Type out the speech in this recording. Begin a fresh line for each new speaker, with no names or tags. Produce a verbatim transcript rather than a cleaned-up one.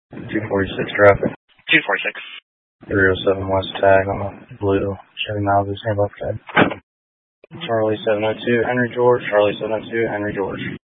two forty-six traffic.
two forty-six.
three oh seven West tag on the blue Chevy Malibu standoff tag. Charlie seven oh two, Henry George. Charlie seven oh two, Henry George.